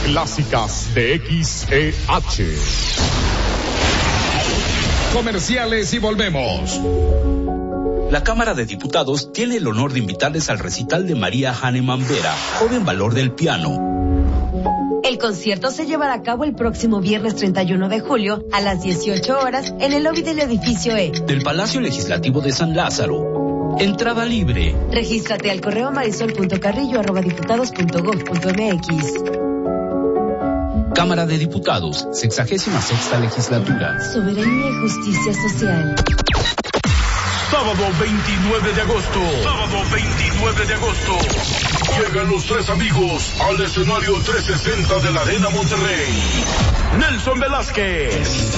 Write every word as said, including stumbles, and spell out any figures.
clásicas de X E H. Comerciales y volvemos. La Cámara de Diputados tiene el honor de invitarles al recital de María Hahnemann Vera, joven valor del piano. El concierto se llevará a cabo el próximo viernes treinta y uno de julio a las dieciocho horas en el lobby del edificio E del Palacio Legislativo de San Lázaro. Entrada libre. Regístrate al correo marisol punto carrillo arroba diputados punto gob punto mx. Cámara de Diputados, sexagésima sexta legislatura. Soberanía y justicia social. Sábado veintinueve de agosto. Sábado veintinueve de agosto. Llegan los tres amigos al escenario trescientos sesenta de la Arena Monterrey. Nelson Velázquez,